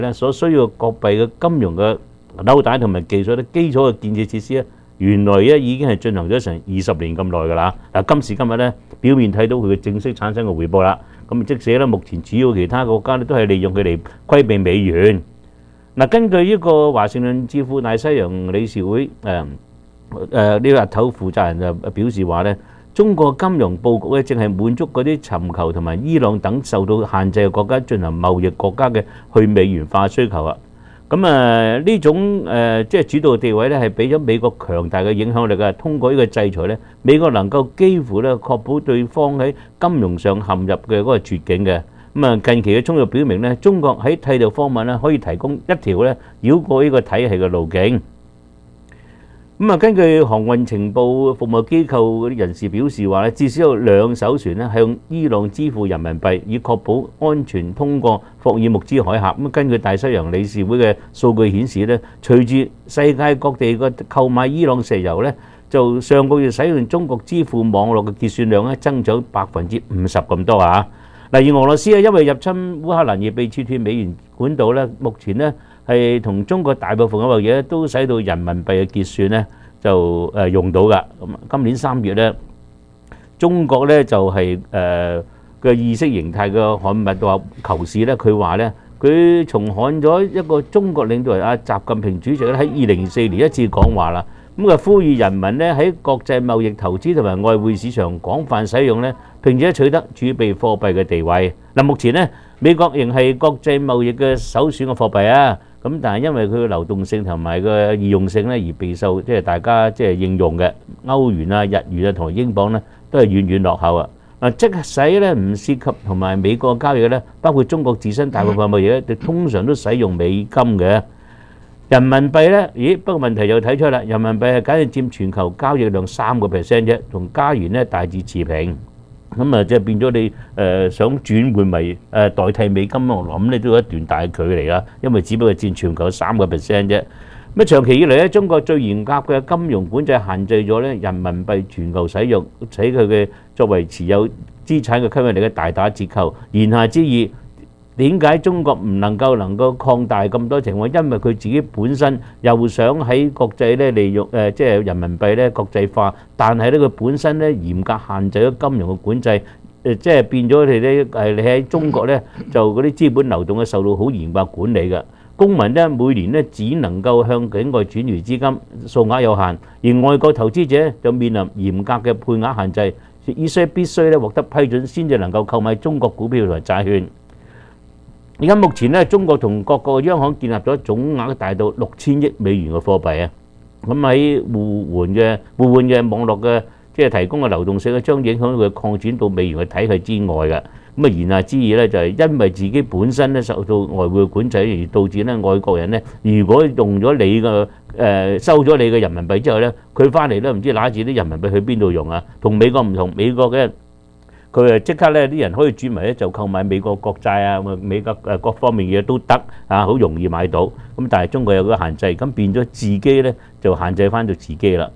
咧所需要國幣嘅金融嘅紐帶同埋技術咧基礎嘅建設設施咧，原來咧已經係進行咗成20年咁耐㗎啦。嗱，今時今日咧表面睇到佢嘅正式產生嘅回報啦。咁即使咧目前主要其他國家咧都係利用佢嚟規避美元。嗱，根據呢個華盛頓智庫大西洋理事會呢個日頭負責人就表示話咧，中國金融佈局咧正係滿足嗰啲尋求同埋伊朗等受到限制嘅國家進行貿易國家嘅去美元化需求啊。咁呢種即係主導地位咧，係俾咗美國強大嘅影響力啊！通過呢個制裁咧，美國能夠幾乎咧確保對方喺金融上陷入嘅嗰個絕境嘅。近期嘅衝突表明咧，中國喺替代方面咧可以提供一條咧繞過呢個體系嘅路徑。根據航運情報服務機構嗰啲人士表示話咧，至少有2艘船咧係用伊朗支付人民幣，以確保安全通過霍爾木茲海峽。根據大西洋理事會嘅數據顯示咧，隨住世界各地嘅購買伊朗石油咧，就上個月使用中國支付網絡嘅結算量咧增長50%咁多啊！而俄羅斯因為入侵烏克蘭而被切斷美元管道咧，目前咧係同中國大部分嘅貿易咧都使到人民幣嘅結算咧就用到㗎。今年3月咧，中國咧就係嘅意識形態嘅刊物話求是咧，佢話咧佢重刊咗一個中國領導人習近平主席咧喺2024年一次講話啦。就呼籲人民咧喺國際貿易投資同埋外匯市場廣泛使用咧，並且取得儲備貨幣嘅地位。目前咧美國仍係國際貿易嘅首選嘅貨幣啊。但係因為佢嘅流動性同埋個易用性咧而備受即係大家即係應用嘅歐元啊、日元啊同埋英鎊咧都係遠遠落後啊。即使咧唔涉及同埋美國交易咧，包括中國自身大部分貿易咧，通常都使用美金嘅。人民幣咧，不過問題就睇出啦，人民幣係簡直佔全球交易量3%啫，同加元咧大致持平。即係變咗你想轉換為代替美金，我諗你都有一段大距離啦，因為只不過佔全球3%啫。長期以嚟咧，中國最嚴格嘅金融管制限制咗咧人民幣全球使用，使佢嘅作為持有資產嘅吸引力大打折扣。言下之意，點解中國唔能夠擴大咁多情況？因為佢自己本身又想喺國際咧利用即係人民幣咧國際化，但係咧佢本身咧嚴格限制咗金融嘅管制，即係變咗你咧你喺中國咧就嗰啲資本流動係受到好嚴格管理嘅。公民咧每年咧只能夠向境外轉移資金，數額有限，而外國投資者就面臨嚴格嘅配額限制，必須咧獲得批准先至能夠購買中國股票同埋債券。而家目前咧，中國同各個央行建立咗總額大到6000億美元嘅貨幣啊！喺互換嘅網絡嘅即係提供嘅流動性咧，將影響佢擴展到美元嘅體系之外嘅。言下之意咧，就係因為自己本身咧受到外匯管制，而導致咧外國人咧，如果用咗你嘅收咗你嘅人民幣之後咧，佢翻嚟咧唔知拿住啲人民幣去邊度用啊？同美國唔同，美國嘅佢即刻咧啲人可以轉為咧就購買美國國債啊，美國各方面嘢都得啊，好容易買到。但係中國有個限制，咁變咗自己咧就限制翻到自己啦。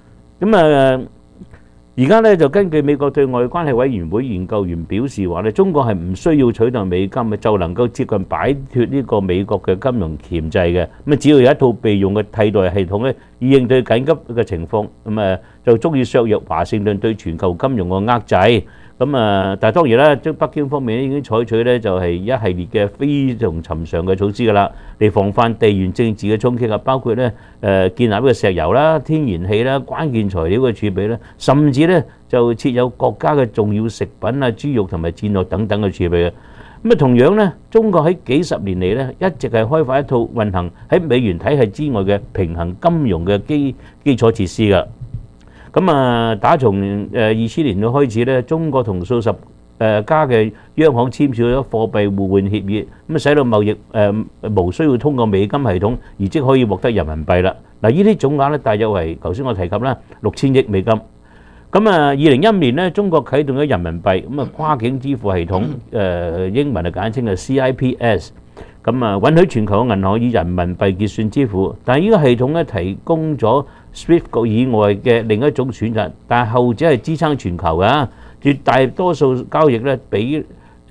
而家咧就根據美國對外關係委員會研究員表示話咧，中國係唔需要取代美金嘅，就能夠接近擺脱呢個美國嘅金融鉗制嘅。只要有一套備用嘅替代系統咧，以應對緊急嘅情況，就足以削弱華盛頓對全球金融嘅壓制。但係當然啦，北京方面已經採取咧就係一系列嘅非同尋常嘅措施㗎啦，嚟防範地緣政治嘅衝擊啊，包括咧建立一個石油啦、天然氣啦、關鍵材料嘅儲備啦，甚至咧就設有國家嘅重要食品啊、豬肉同埋戰略等等嘅儲備嘅。同樣咧，中國喺幾十年嚟咧一直係開發一套運行喺美元體系之外嘅平衡金融嘅基礎設施㗎。打從2000年開始咧，中國同數十家嘅央行簽署咗貨幣互換協議，使到貿易無需要通過美金系統，而即可以獲得人民幣啦。呢啲總額咧大約為頭先我提及啦6000億美金。2015年咧，中國啟動咗人民幣跨境支付系統，英文簡稱係 CIPS。允許全球嘅銀行以人民幣結算支付，但係呢個系統咧提供咗 SWIFT 以外嘅另一種選擇，但係後者係支撐全球嘅，絕大多數交易咧比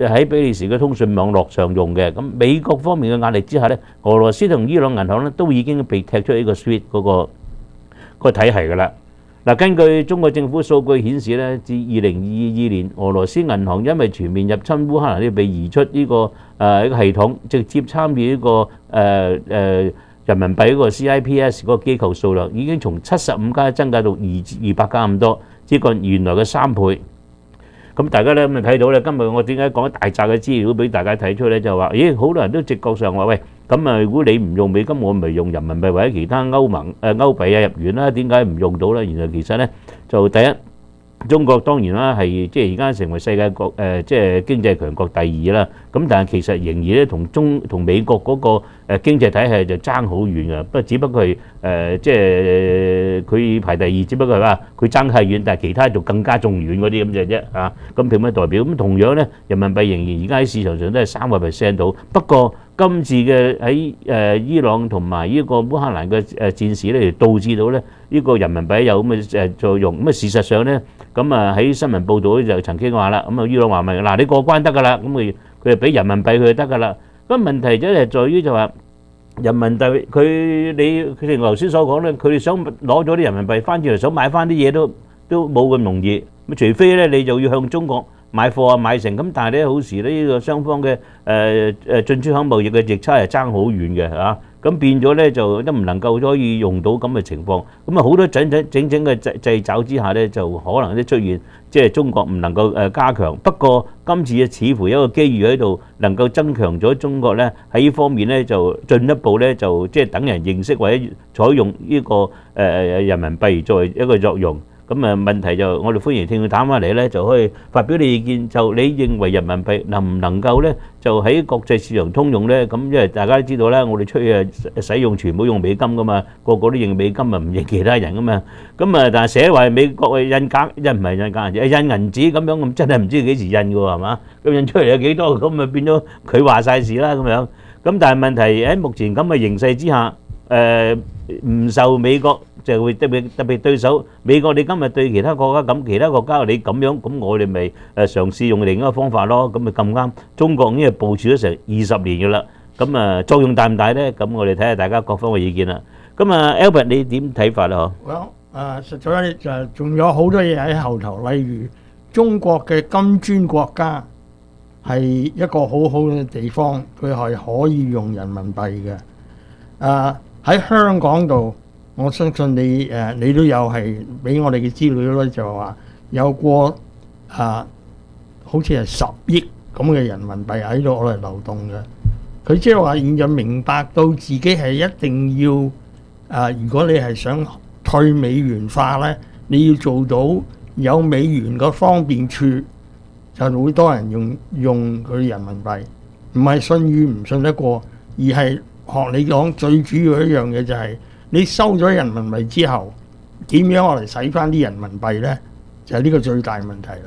喺比利時嘅通訊網絡上用嘅。咁美國方面嘅壓力之下咧，俄羅斯同伊朗銀行咧都已經被踢出呢個 SWIFT 嗰個體系㗎啦。嗱，根據中國政府數據顯示咧，自2022年俄羅斯銀行因為全面入侵烏克蘭，被移出呢個一個系統，直接參與呢個人民幣嗰個 CIPS 嗰個機構數量已經從75家增加到200家咁多，接近原來嘅3倍。咁大家咧咁就睇到咧，今日我點解講一大紮嘅資料俾大家睇出咧？就話，咦，好多人都直覺上話，喂，咁啊，如果你唔用美金，我咪用人民幣或者其他歐幣啊入元啦，點解唔用到咧？原來其實咧，就第一，中國當然啦係即係而家成為世界國即係經濟強國第2啦。咁但係其實仍然咧同美國嗰個經濟體系就爭好遠㗎。不過只不過係即係佢排第2，只不過係話佢爭係遠，但係其他就更加仲遠嗰啲咁嘅啫啊。咁點樣代表？咁同樣咧，人民幣仍然而家喺市場上都係3%到。不過今次嘅喺伊朗同埋呢個烏克蘭嘅戰事咧，導致到咧呢個人民幣有咁嘅作用。咁啊事實上咧，咁啊喺新聞報導咧就曾經話啦，咁啊伊朗話咪嗱你過關得㗎啦，咁佢就俾人民幣佢就得㗎啦。咁問題就係在於就話人民幣佢哋頭先所講咧，佢哋想攞咗啲人民幣翻轉嚟想買翻啲嘢都冇咁容易。咁除非咧你就要向中國買貨啊買成咁，但係咧好時呢個雙方嘅進出口貿易嘅逆差係爭好遠嘅嚇。咁變咗咧就都唔能夠可以用到咁嘅情況。咁啊好多整嘅掣肘之下咧，就可能都出現即係中國唔能夠加強。不過今次似乎有一個機遇喺度，能夠增強咗中國咧喺呢方面咧就進一步咧就即係等人認識或者採用呢個人民幣作為一個作用。咁啊問題就我哋歡迎聽眾打翻嚟咧，就可以發表你意見。就你認為人民幣能唔能夠咧就喺國際市場通用咧？咁因為大家都知道啦，我哋出去使用全部用美金噶嘛，個個都認美金啊，唔認其他人噶嘛。咁啊，但係寫話美國印唔係印假印銀紙咁樣，咁真係唔知幾時印嘅喎，係嘛？咁印出嚟有幾多？咁啊變咗佢話晒事啦咁樣。咁但係問題喺目前咁嘅形勢之下，唔受美國就會特別對手美國，你今日對其他國家咁，其他國家你咁樣，咁我哋咪嘗試用另一個方法咯。咁咪咁啱，中國已經係部署咗成20年嘅啦。咁啊作用大唔大咧？咁我哋睇下大家各方嘅意見啦。咁啊 Albert 你點睇法啊？ 嗬？實在就仲有好多嘢喺後頭，例如中國嘅金磚國家係一個好好嘅地方，佢係可以用人民幣嘅。喺香港度，我相信你都有係俾我哋嘅資料咧，就話有過好似係10億咁嘅人民幣喺度攞嚟流動嘅。佢即係話現在明白到自己係一定要如果你係想退美元化咧，你要做到有美元個方便處，就會多人用佢人民幣，唔係信與唔信得過，而係學你講最主要一樣嘢就係你收咗人民幣之後，點樣我嚟使翻啲人民幣咧？就係呢個最大問題嚟。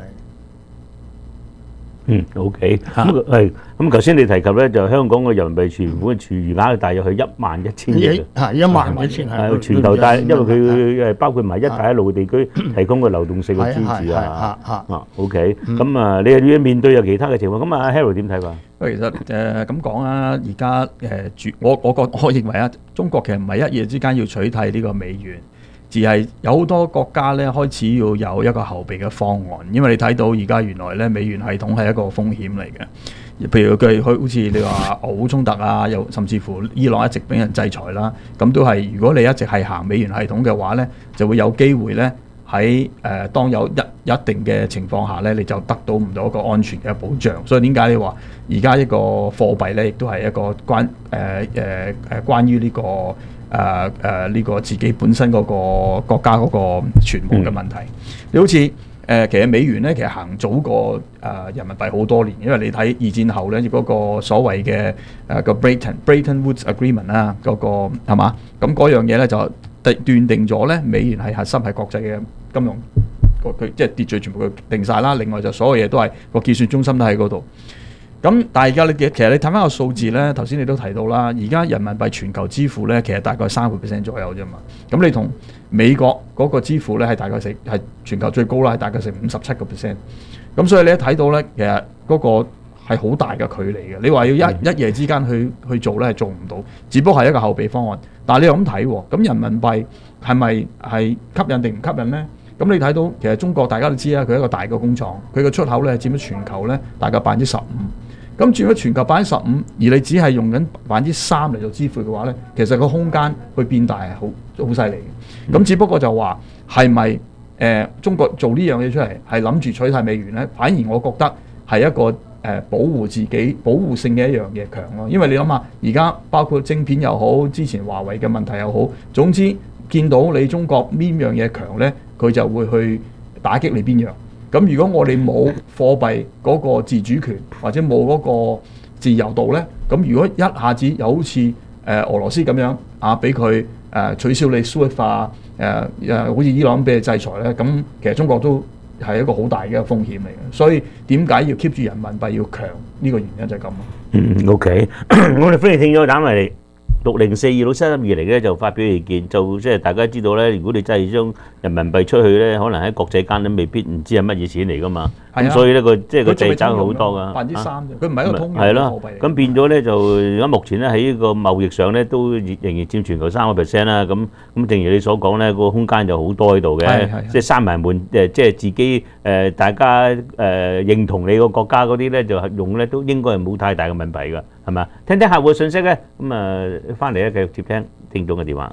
OK，咁頭先你提及咧，就香港嘅人民幣存款儲餘額大約係11000億嘅，11000係全球大，因為佢包括埋一帶一路地區提供嘅流動性嘅支持啊。OK，咁你又要面對有其他嘅情況，咁啊 Harold 點睇法？ 其實咁講啊，而家我認為啊，中國其實唔係一夜之間要取替呢個美元。而係有好多國家咧開始要有一個後備嘅方案，因為你睇到而家原來咧美元系統係一個風險嚟嘅。譬如佢好似你話俄烏衝突啊，又甚至乎伊朗一直俾人制裁啦，咁都係如果你一直係行美元系統嘅話咧，就會有機會咧喺當有一定嘅情況下咧，你就得到唔到一個安全嘅保障。所以點解你話而家一個貨幣咧，亦都係一個關於呢個呢個自己本身嗰個國家嗰個存亡嘅問題。你好似其實美元咧，其實行早過人民幣好多年，因為你睇二戰後咧嗰個所謂嘅個 Bretton Woods Agreement 啦，嗰個係嘛？咁嗰樣嘢咧就斷定咗咧美元係核心係國際嘅金融，佢即係秩序全部佢定晒啦。另外就所有嘢都係個結算中心都喺嗰度。咁但係而家其實你睇翻個數字咧，頭先你都提到啦，而家人民幣全球支付咧，其實大概3% 左右啫嘛。咁你同美國嗰個支付咧係大概係全球最高啦，係大概成57%。咁所以你一睇到咧，其實嗰個係好大嘅距離嘅。你話要一夜之間去做咧，係做唔到，只不過係一個後備方案。但係你又咁睇喎，咁人民幣係咪係吸引定唔吸引咧？咁你睇到其實中國大家都知啦，佢係一個大嘅工廠，佢嘅出口咧佔咗全球咧大概15%。咁佔咗全球15%，而你只係用緊3%嚟做支付嘅話咧，其實個空間去變大係好犀利嘅。咁只不過就話係咪中國做呢樣嘢出嚟係諗住取締美元咧？反而我覺得係一個保護自己、保護性嘅一樣嘢強咯。因為你諗下，而家包括晶片又好，之前華為嘅問題又好，總之見到你中國邊樣嘢強咧，佢就會去打擊你邊樣。咁如果我哋冇貨幣嗰個自主權或者冇嗰個自由度咧，咁如果一下子又好似俄羅斯咁樣俾佢取消你 SWIFT 化好似伊朗俾你制裁咧，咁其實中國都係一個好大嘅風險嚟嘅。所以點解要 keep 住人民幣要強呢個原因就係咁。 OK， 我哋歡迎聽咗打嚟60426712嚟咧就發表意見，就即係大家知道咧，如果你真係將人民幣出去咧，可能喺國際間都未必唔知係乜嘢錢嚟噶嘛。咁所以咧個即係個掣肘好多噶。 3%啫，佢唔係一個通用嘅貨幣。咁變咗咧就而家目前咧喺呢個貿易上咧都仍然佔全球3%啦。咁正如你所講咧，個空間就好多喺度嘅，即係閂埋門即係自己大家認同你個國家嗰啲咧就用咧都應該係冇太大嘅問題㗎，係咪？聽聽客戶嘅信息咧，咁翻嚟咧繼續接聽眾嘅電話。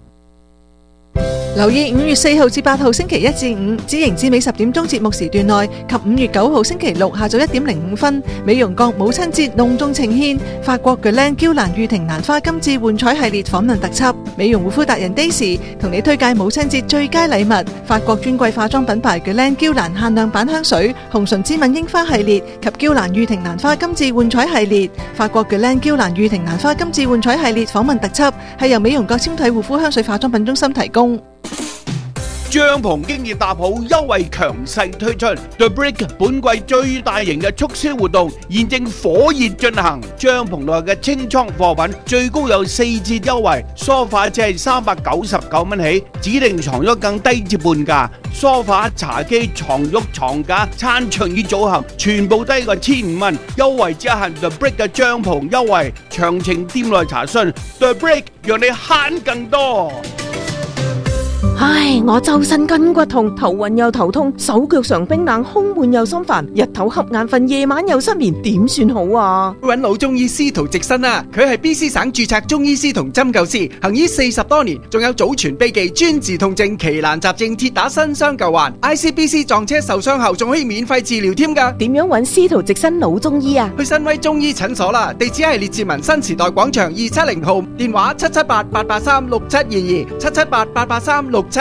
留意5月4號至8號星期1至5紫瑩至美10點鐘節目時段內及5月9號星期6下晝1點05分，美容閣母親節隆重呈獻法國Guerlain嬌蘭御庭蘭花金致幻彩系列訪問特輯，美容護膚達人 Daisy 同你推介母親節最佳禮物，法國專櫃化妝品牌Guerlain嬌蘭限量版香水、紅唇之吻櫻花系列及嬌蘭御庭蘭花金致幻彩系列。法國Guerlain嬌蘭御庭蘭花金致幻彩系列訪問特輯係由美容閣纖體護膚香水化妝品中心提供。 帳篷經已搭好，優惠強勢推出 The Brick 本季最大型嘅促銷活動現正火熱進行，帳篷內嘅清倉貨品最高有4折優惠，梳化只係399蚊起，指定床褥更低至半價，梳化、茶几、床褥、床架、餐桌椅組合全部低過1500蚊，優惠只限 The Brick 嘅帳篷優惠，詳情店內查詢。The Brick 讓你慳更多。 唉，我周身筋骨痛，頭暈又頭痛，手腳常冰冷，胸悶又心煩，日頭瞌眼瞓，夜晚又失眠，點算好啊？ 揾老中醫司徒直新啊，佢係 BC 省註冊中醫師同針灸師，行醫40多年，仲有祖傳秘技專治痛症、奇難雜症，鐵打新傷舊患。ICBC 撞車受傷後仲可以免費治療添㗎。 點樣揾司徒直新老中醫啊？ 去新威中醫診所啦，地址係列治文新時代廣場270號，電話778-883-6722，778-883-6722。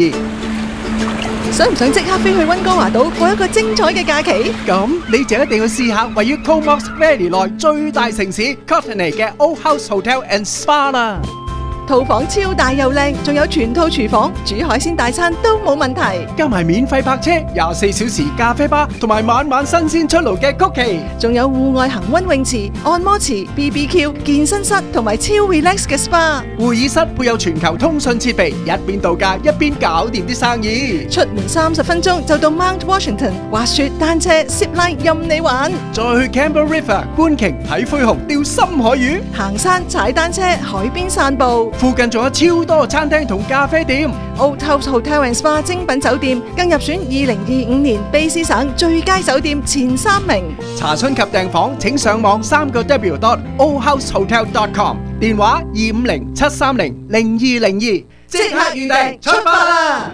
想唔想即刻飛去溫哥華島過一個精彩嘅假期？ 咁你就一定要試下位於 Comox Valley 內最大城市 Courtenay 嘅 Old House Hotel and Spa 啦。 套房超大又靚，仲有全套廚房，煮海鮮大餐都冇問題。 加埋免費泊車、24小時咖啡吧，同埋晚晚新鮮出爐嘅曲奇， 仲有戶外恒溫泳池、按摩池、BBQ、健身室同埋超 relax 嘅 SPA。 會議室配有全球通訊設備，一邊度假一邊搞掂啲生意。 出門30分鐘就到 Mount Washington，滑雪、單車、zip line 任你玩。 再去 Campbell River 觀鯨、睇灰熊、釣深海魚， 行山、踩單車、海邊散步。 附近仲有超多餐廳同咖啡店。 Old House Hotel and Spa 精品酒店更入選2025年卑詩省最佳酒店前3名。 查詢及訂房請上網3w.oldhousehotel.com， 電話250-730-0202，即刻預訂出發啦！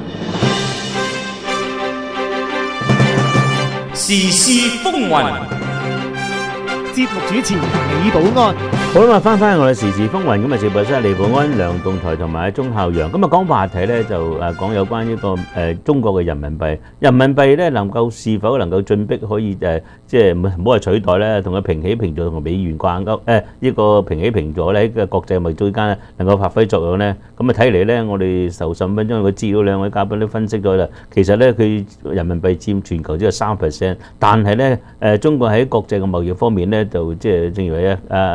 時事風雲， 節目主持李寶安。 好啦，翻返我哋時事風雲咁啊，直播室李寶安、梁棟台同埋鐘孝陽咁啊，講話題咧就講有關呢個中國嘅人民幣，人民幣咧是否能夠進逼可以即係唔好話取代咧，同佢平起平坐，同美元掛鈎呢個平起平坐咧，喺國際貿易之間能夠發揮作用咧，咁啊睇嚟咧，我哋受15分鐘嘅資料，兩位嘉賓都分析咗啦，其實咧佢人民幣佔全球只有3%，但係咧中國喺國際嘅貿易方面咧就即係正如阿 Harold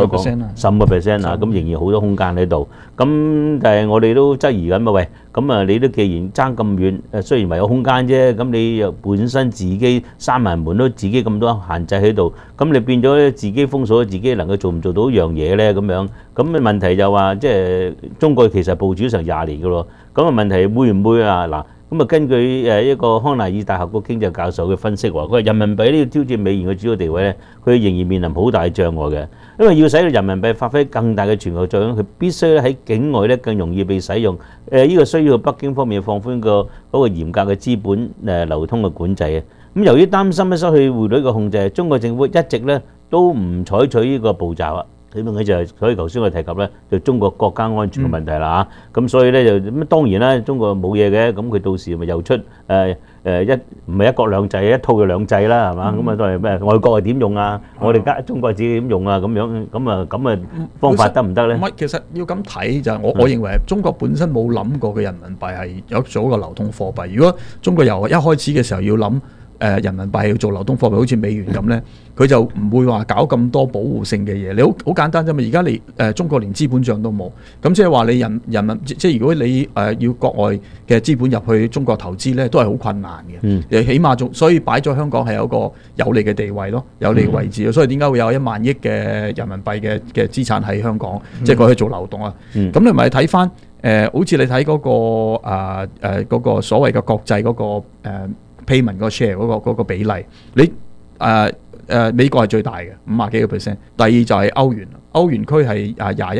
所講15%啊，咁仍然好多空間喺度。咁但係我哋都質疑緊嘛，喂，咁啊你都既然爭咁遠，雖然話有空間啫，咁你又本身自己閂埋門都自己咁多限制喺度，咁你變咗自己封鎖自己，能夠做唔做到一樣嘢咧？咁樣，咁嘅問題就話即係中國其實部署成20年嘅咯，咁啊問題會唔會啊嗱？咁啊，根據一個康奈爾大學個經濟教授嘅分析話，佢話人民幣呢個挑戰美元嘅主要地位咧，佢仍然面臨好大障礙嘅。因為要使到人民幣發揮更大嘅全球作用，佢必須咧喺境外咧更容易被使用。呢個需要北京方面放寬嗰個嚴格嘅資本流通嘅管制啊。咁由於擔心咧失去匯率嘅控制，中國政府一直咧都唔採取呢個步驟啊。佢就係，所以頭先我提及咧，就中國國家安全嘅問題啦嚇。咁所以咧就咁當然啦，中國冇嘢嘅，咁佢到時咪又出唔係一國兩制，一套就兩制啦，係嘛？咁啊都係咩？外國係點用啊？我哋中國自己點用啊？咁樣咁啊方法得唔得咧？ 唔係，其實要咁睇就係我認為中國本身冇諗過嘅人民幣係有做一個流通貨幣。如果中國由一開始嘅時候要諗人民幣要做流通貨幣，好似美元咁咧，佢就唔會話搞咁多保護性嘅嘢。你好簡單啫嘛。而家你中國連資本帳都冇，咁即係話你人民即係如果你要國外嘅資本入去中國投資咧，都係好困難嘅。起碼所以擺咗香港係有一個有利嘅地位咯，有利嘅位置。所以點解會有1萬億嘅人民幣嘅資產喺香港，即係佢去做流動啊？咁你咪睇翻好似你睇嗰個所謂嘅國際嗰個payment 個 share 嗰個比例，你美國係最大嘅50幾個 percent， 第二就係歐元區係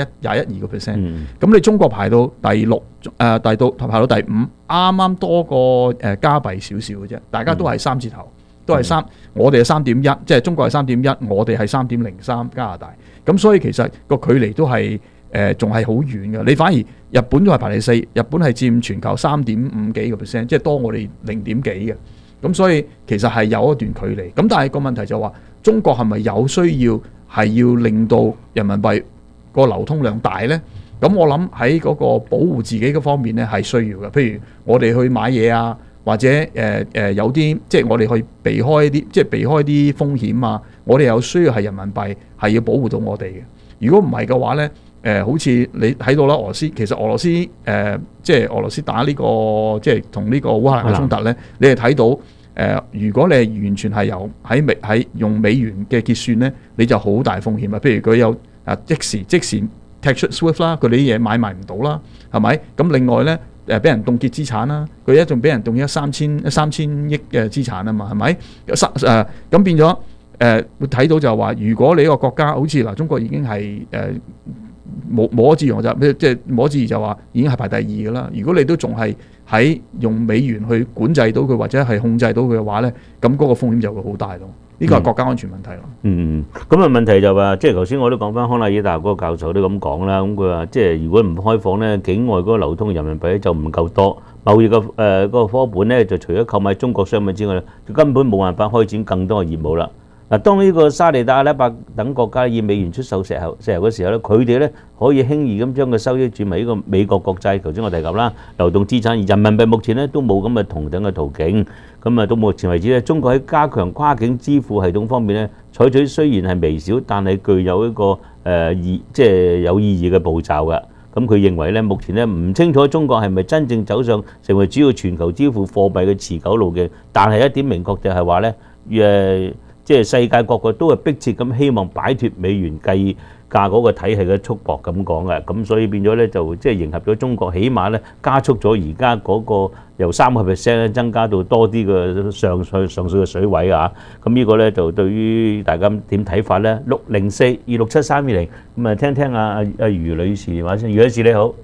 21-22%，咁你中國排到第6，排到第5，啱啱多過加幣少少嘅啫，大家都係3字頭，都係3，我哋係3.1，即係中國係3.1，我哋係3.03加拿大，咁所以其實個距離都係仲係好遠嘅。你反而日本都係排第4，日本係佔全球3.5幾個 percent， 即係多我哋0點幾嘅。咁所以其實係有一段距離。咁但係個問題就話，中國係咪有需要係要令到人民幣個流通量大呢？咁我諗喺嗰個保護自己嗰方面呢係需要嘅。譬如我哋去買嘢啊，或者有啲即係我哋去避開啲風險啊，我哋有需要係人民幣係要保護到我哋嘅。如果唔係嘅話呢，好似你睇到啦，其實俄羅斯即係俄羅斯打呢個即係同呢個烏克蘭嘅衝突呢，你係睇到如果你係完全係由喺用美元嘅結算呢，你就好大風險啊！譬如佢有即時踢出 SWIFT 啦，佢哋啲嘢買賣唔到啦，係咪？咁另外呢，俾人凍結資產啦，佢一仲俾人凍結3000億嘅資產啊嘛，係咪？咁變咗會睇到就係話，如果你一個國家好似嗱，中國已經係冇可置疑即係冇可置疑就話已經係排第2㗎啦。如果你都仲係喺用美元去管制到佢或者係控制到佢嘅話咧，咁嗰個風險就會好大咯。呢個係國家安全問題咯。 咁啊問題就話，即係頭先我都講翻康奈爾大學嗰個教授都咁講啦。咁佢話即係如果唔開放咧，境外嗰個流通嘅人民幣就唔夠多，貿易嘅嗰個科本咧就除咗購買中國商品之外，佢根本冇辦法開展更多嘅業務啦。嗱，當呢個沙地阿拉伯等國家以美元出售石油嘅時候咧，佢哋咧可以輕易咁將個收益轉為呢個美國國債。頭先我提及啦，流動資產，而人民幣目前咧都冇咁嘅同等嘅途徑。咁啊，到目前為止咧，中國喺加強跨境支付系統方面咧，採取雖然係微小，但係具有一個即係有意義嘅步驟㗎。咁佢認為咧，目前咧唔清楚中國係咪真正走上成為主要全球支付貨幣嘅持久路徑，但係一點明確就係話咧，即係世界各國都係迫切咁希望擺脫美元計價嗰個體系嘅束縛咁講嘅，咁所以變咗咧就即係迎合咗中國，起碼咧加速咗而家嗰個由3% 咧增加到多啲嘅上水嘅水位啊！咁呢個咧就對於大家點睇法咧？604-267-320咁啊，聽聽阿余女士電話先。余女士你好，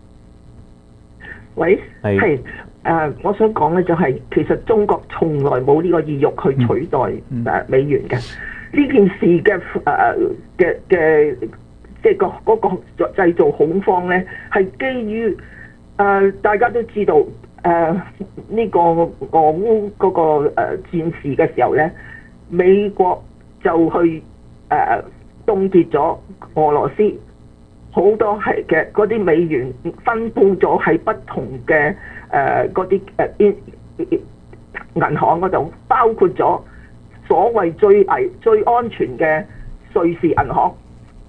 喂，係。我想講嘅就係、是，其實中國從來冇呢個意欲去取代美元嘅。呢件事嘅即係嗰個製造恐慌咧，係基於大家都知道呢個俄烏嗰個戰事嘅時候咧，美國就去凍結咗俄羅斯好多係嘅嗰啲美元分布咗喺不同嘅嗰啲銀行嗰度，包括咗所謂最安全嘅瑞士銀行，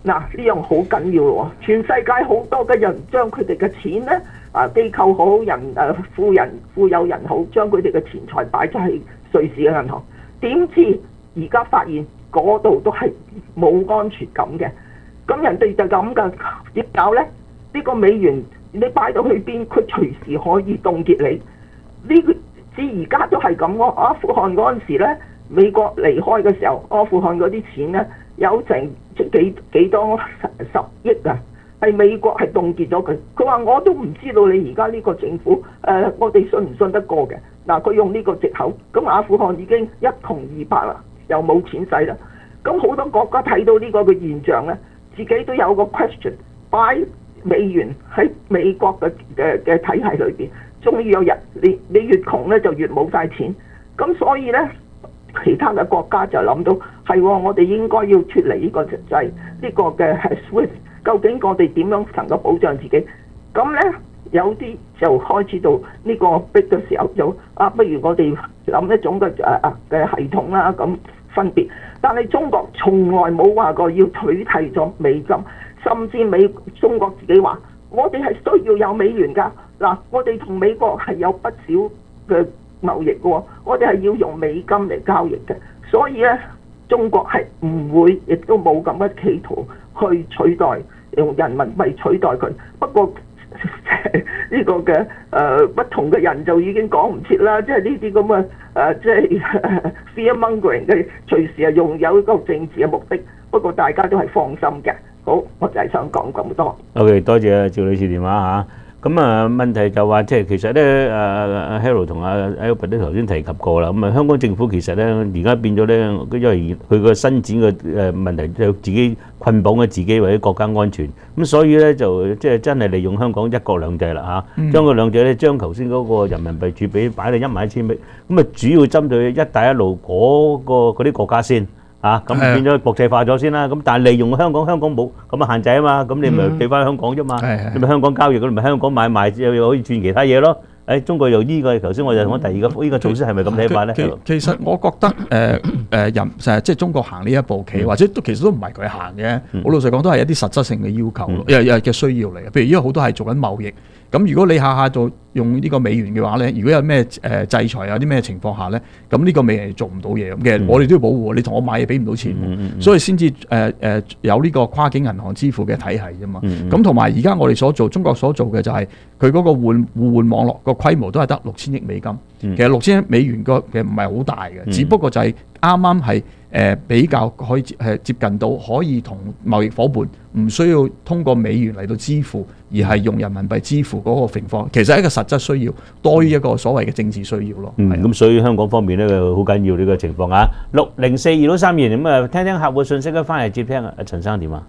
嗱，呢樣好緊要喎！全世界好多嘅人將佢哋嘅錢咧，機構好人富有人好，將佢哋嘅錢財擺咗喺瑞士嘅銀行，點知而家發現嗰度都係冇安全感嘅。咁人哋就咁噶，點搞咧？呢個美元你擺到去邊，佢隨時可以凍結你。呢個至而家都係咁喎。阿富汗嗰陣時咧，美國離開嘅時候，阿富汗嗰啲錢咧有成幾多十億啊，係美國係凍結咗佢。佢話我都唔知道你而家呢個政府我哋信唔信得過嘅？嗱，佢用呢個藉口，咁阿富汗已經一窮二白啦，又冇錢使啦。咁好多國家睇到呢個嘅現象咧，自己都有個 question， 擺美元喺美國嘅體系裏邊，終於有日你越窮咧就越冇晒錢。咁所以咧，其他嘅國家就諗到係我哋應該要脫離呢個制呢個嘅 SWIFT。究竟我哋點樣能夠保障自己？咁咧有啲就開始到呢個逼嘅時候，就不如我哋諗一種嘅系統啦，咁分別。但係中國從來冇話過要取締咗美金，甚至中國自己話我哋係需要有美元㗎。嗱，我哋同美國係有不少嘅貿易嘅喎，我哋係要用美金嚟交易嘅。所以咧，中國係唔會，亦都冇咁嘅企圖去取代用人民幣取代佢。不過呢個嘅不同嘅人就已經講唔切啦，即係呢啲咁嘅即係 fear mongering 嘅，隨時係有一個政治嘅目的。不過大家都係放心嘅。好，我就係想講咁多。 OK， 多謝趙女士電話嚇。咁問題就話即係其實咧Harold 同Albert 都頭先提及過啦。咁香港政府其實咧而家變咗咧，因為佢個伸展嘅問題就自己捆綁咗自己或者國家安全，咁所以咧就即係真係利用香港一國兩制啦嚇，將個兩制咧將頭先嗰個人民幣儲備擺到11000億，咁主要針對一帶一路嗰啲國家先。咁變咗國際化咗先啦，咁但係利用香港冇咁嘅限制啊嘛，咁你咪俾翻香港啫嘛，你咪香港交易，咁咪香港買賣又可以轉其他嘢咯。中國又呢個頭先我就講第二個呢個措施係咪咁睇法咧？ 其實我覺得即係中國行呢一步棋，或者其實都唔係佢行嘅。我老實講都係一啲實質性嘅要求，嘅需要嚟嘅。譬如因為好多係做緊貿易，咁如果你下下做用呢個美元嘅話咧，如果有咩制裁有啲咩情況下咧，咁呢個美元做唔到嘢咁嘅，我哋都要保護你，同我買嘢俾唔到錢，所以先至有呢個跨境銀行支付嘅體系啫嘛。咁同埋而家我哋中國所做嘅就係佢嗰個互換網絡個規模都係得6000億美金，其實6000億美元其實唔係好大嘅，只不過就係啱啱係比較可以接近到可以同貿易夥伴唔需要通過美元嚟到支付，而係用人民幣支付嗰個情況，其實係一個實質需要多於一個所謂嘅政治需要咯。 咁所以香港方面咧好緊要呢個情況啊。604-232咁啊，聽聽客戶信息咧，翻嚟接聽啊，陳生點啊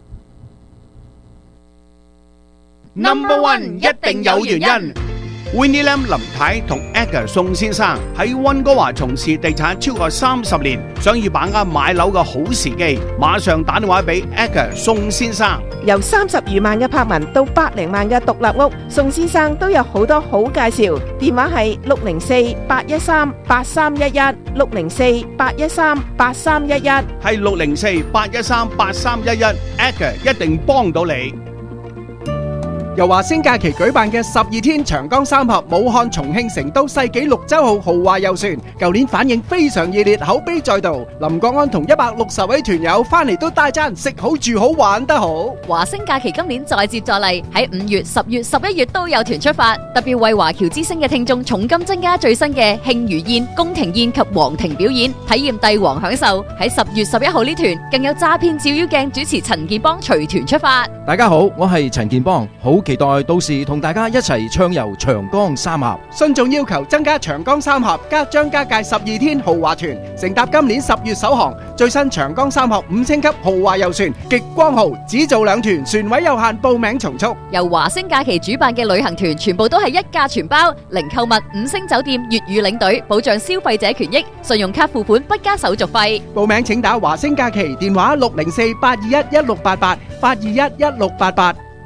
？Number one 一定有原因。Winnie Lam 林太同 Edgar 宋先生喺溫哥華從事地產超過30年，想要把握買樓嘅好時機，馬上打電話俾 Edgar 宋先生。 由30餘萬嘅柏文到100零萬嘅獨立屋，宋先生都有好多好介紹。電話係604-813-8311 604-813-8311， 係604-813-8311 Edgar 一定幫到你。 由華星假期舉辦嘅12天長江三峽武漢重慶成都世紀綠洲號豪華遊船，舊年反應非常熱烈，口碑再度。林國安同160位團友翻嚟都大讚食好住好玩得好。 華星假期今年再接再厲，喺5月、10月、11月都有團出發，特別為華僑之星嘅聽眾重金增加最新嘅慶餘宴、宮廷宴及皇庭表演，體驗帝王享受。喺10月11號呢團更有詐騙照妖鏡主持陳建邦隨團出發。 大家好，我係陳建邦，好期待到時同大家一齊暢遊長江三峽。 信眾要求增加長江三峽加張家界12天豪華團，乘搭今年10月首航最新長江三峽5星級豪華遊船極光號，只做2團，船位有限，報名從速。 由華星假期主辦嘅旅行團全部都係一價全包，零購物5星酒店粵語領隊，保障消費者權益，信用卡付款不加手續費。 報名請打華星假期電話604-821-1688 821-1688。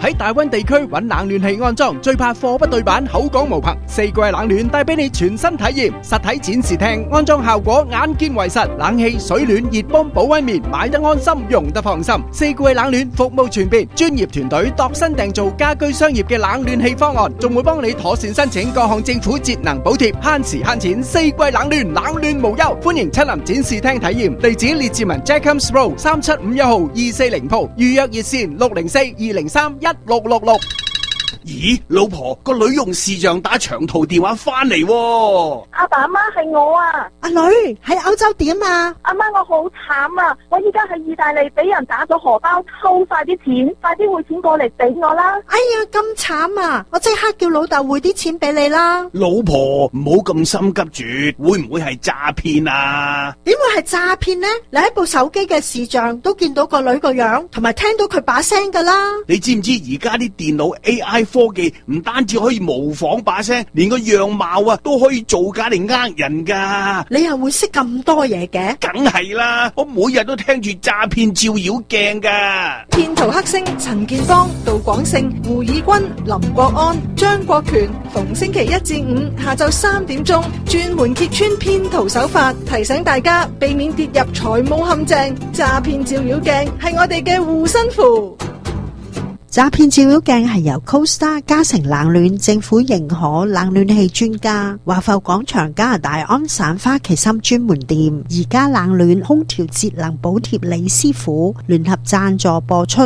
喺大溫地區揾冷暖氣安裝，最怕貨不對版，口講無憑。四季冷暖帶俾你全新體驗，實體展示廳安裝效果眼見為實，冷氣、水暖、熱泵、保溫棉，買得安心，用得放心。四季冷暖服務全面，專業團隊度身訂造家居商業嘅冷暖氣方案，仲會幫你妥善申請各項政府節能補貼，慳時慳錢。四季冷暖，冷暖無憂，歡迎親臨展示廳體驗。地址列治文 Jacobs Road 3751號240鋪，預約熱線604-203-1666。 咦，老婆，個女用視像打長途電話翻嚟喎。 阿爸阿媽係我啊。阿女喺歐洲點啊？阿媽我好慘啊！我依家喺意大利俾人打咗荷包，偷晒啲錢，快啲匯錢過嚟俾我啦！哎呀，咁慘啊！我即刻叫老豆匯啲錢俾你啦。 老婆，唔好咁心急住，會唔會係詐騙啊？ 點會係詐騙呢？你喺部手機嘅視像都見到個女個樣，同埋聽到佢把聲噶啦。 你知唔知而家啲電腦 AI 科技唔單止可以模仿把聲，連個樣貌啊都可以造假嚟呃人噶。 你又會識咁多嘢嘅？ 梗係啦，我每日都聽住詐騙照妖鏡噶。 騙徒黑星陳建邦、杜廣勝、胡以軍、林國安、張國權，逢星期1至5下晝3點鐘，專門揭穿騙徒手法，提醒大家避免跌入財務陷阱。詐騙照妖鏡係我哋嘅護身符。 詐騙照妖鏡係由 CoStar 嘉誠冷暖政府認可冷暖氣專家華埠廣場加拿大安省花旗參專門店宜家冷暖空調節能補貼李師傅聯合贊助播出。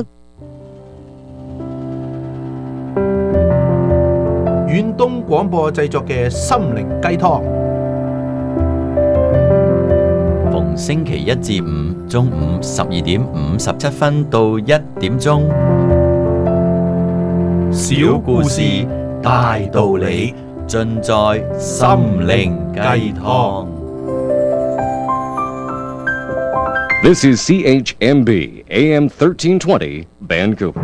遠東廣播製作嘅心靈雞湯， 逢星期1至5中午12點57分到1點鐘。小故事大道理，盡在心靈雞湯。 This is CHMB AM 1320 Vancouver。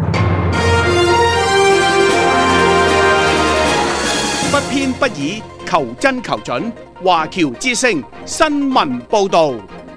不偏不倚，求真求準。華僑之聲新聞報導。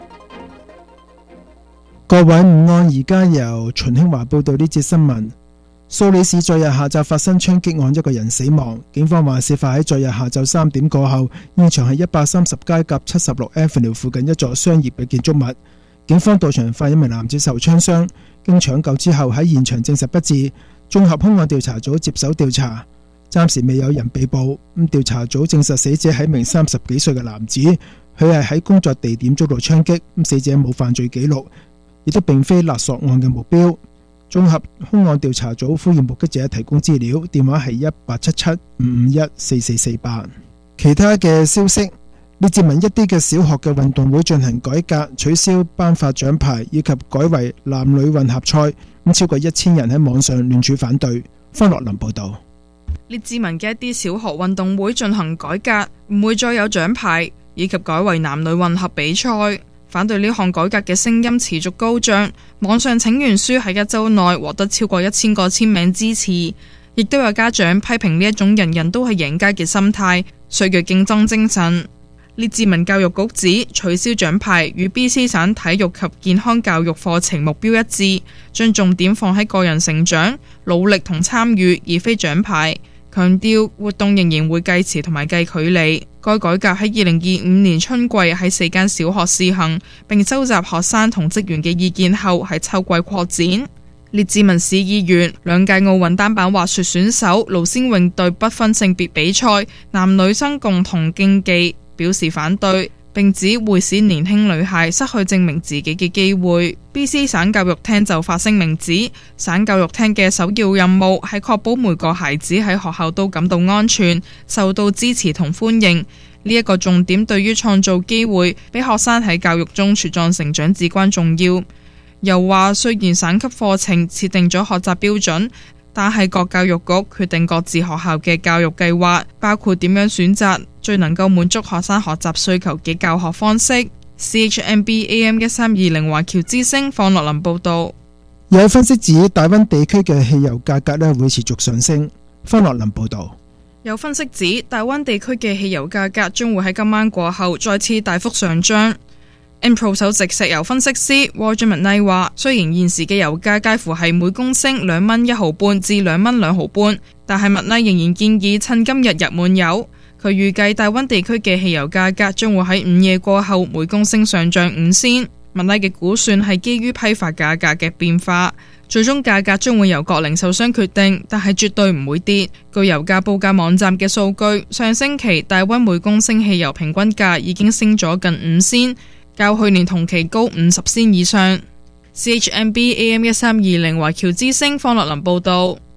各位午安，而家由秦興華報道呢節新聞。蘇黎世昨日下晝發生槍擊案，一個人死亡。警方話事發喺昨日下晝3點過後，現場係130街甲76 Avenue 附近一座商業嘅建築物。警方到場發現一名男子受槍傷，經搶救之後喺現場證實不治。綜合兇案調查組接手調查，暫時未有人被捕。調查組證實死者係一名30幾歲嘅男子，佢係喺工作地點遭到槍擊。死者冇犯罪記錄，亦都並非勒索案嘅目標。綜合兇案調查組呼籲目擊者提供資料，電話係1877-551-4448。其他嘅消息，列治文一啲嘅小學嘅運動會進行改革，取消頒發獎牌以及改為男女混合賽。超過1000人喺網上聯署反對。方樂林報導。 列治文嘅一啲小學運動會進行改革，唔會再有獎牌，以及改為男女混合比賽。反對呢項改革嘅聲音持續高漲，網上請願書喺1週內獲得超過1000個簽名支持，亦都有家長批評呢一種人人都係贏家嘅心態，削弱競爭精神。列治文教育局指取消獎牌與 BC 省體育及健康教育課程目標一致，將重點放喺個人成長、努力同參與，而非獎牌。強調活動仍然會計時同埋計距離。該改革喺2025年春季喺4間小學試行，並收集學生同職員嘅意見後，喺秋季擴展。列治文市議員、2屆奧運單板滑雪選手盧先穎對不分性別比賽男女生共同競技表示反對，並指會使年輕女孩失去證明自己嘅機會。BC 省教育廳就發聲明指，省教育廳嘅首要任務係確保每個孩子喺學校都感到安全、受到支持同歡迎。呢一個重點對於創造機會俾學生喺教育中茁壯成長至關重要。又話雖然省級課程設定咗學習標準，但係各教育局決定各自學校嘅教育計劃，包括點樣選擇最能夠滿足學生學習需求嘅教學方式。CHMB AM 1320華僑之聲方樂林報道。 有分析指大溫地區嘅汽油價格會持續上升。方樂林報道。 有分析指大溫地區嘅汽油價格將會喺今晚過後再次大幅上漲。 Enpro 首席石油分析師 Roger McKnight 話，雖然現時嘅油價介乎係每公升2蚊1毫半至2蚊2毫半，但係 McKnight 仍然建議趁今日入滿油。佢預計大溫地區嘅汽油價格將會喺午夜過後每公升上漲5仙。McKnight嘅估算係基於批發價格嘅變化，最終價格將會由各零售商決定，但係絕對唔會跌。據油價報價網站嘅數據，上星期大溫每公升汽油平均價已經升咗近5仙，較去年同期高50仙以上。CHMB AM 1320華僑之聲方樂林報道。